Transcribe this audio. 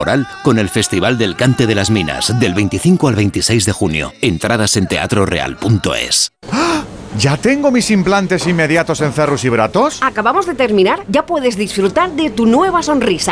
Oral con el Festival del Cante de las Minas, del 25 al 26 de junio. Entradas en teatroreal.es. ¡Ah! ¿Ya tengo mis implantes inmediatos en Cerrus y Bratos? Acabamos de terminar, ya puedes disfrutar de tu nueva sonrisa.